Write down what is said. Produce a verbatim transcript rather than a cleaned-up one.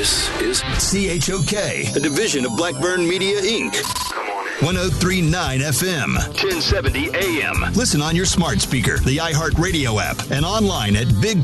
This is C H O K, a division of Blackburn Media, Incorporated. one oh three point nine F M, ten seventy A M. Listen on your smart speaker, the iHeartRadio app, and online at Big